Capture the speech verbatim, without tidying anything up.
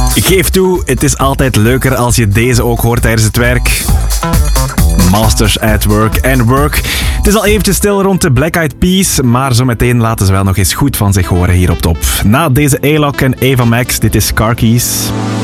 Ik geef toe, het is altijd leuker als je deze ook hoort tijdens het werk. Masters at Work and Work. Het is al eventjes stil rond de Black Eyed Peas, maar zometeen laten ze wel nog eens goed van zich horen hier op top. Na deze A-Lock en Ava Max, dit is Car Keys.